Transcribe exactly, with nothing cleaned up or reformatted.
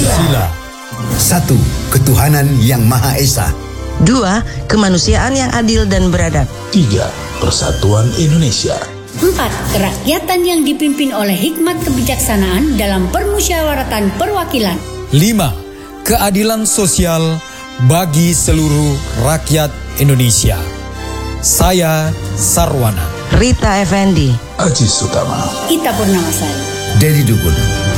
Pancasila. Satu, ketuhanan yang Maha Esa. Dua, kemanusiaan yang adil dan beradab. Tiga, persatuan Indonesia. Empat, kerakyatan yang dipimpin oleh hikmat kebijaksanaan dalam permusyawaratan perwakilan. Lima, keadilan sosial bagi seluruh rakyat Indonesia. Saya Sarwana. Rita Effendi. Aziz Utama. Ita Purnamasari. Dedi Dukun.